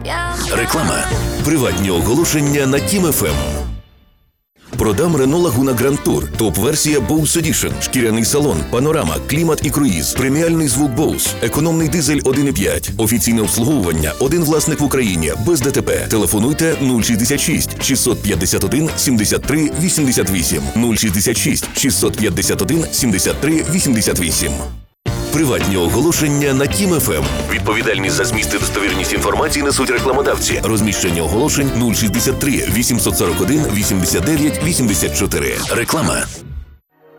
Реклама. Приватні оголошення на Тім ФМ. Продам Renault Laguna Grand Tour. Топ-версія Bose Edition. Шкіряний салон, панорама, клімат і круїз. Преміальний звук Bose. Економний дизель 1,5. Офіційне обслуговування. Один власник в Україні. Без ДТП. Телефонуйте 066 651 73 88. 066 651 73 88. Приватні оголошення на Тім ФМ. Відповідальність за зміст і достовірність інформації несуть рекламодавці. Розміщення оголошень 063 841 89 84. Реклама.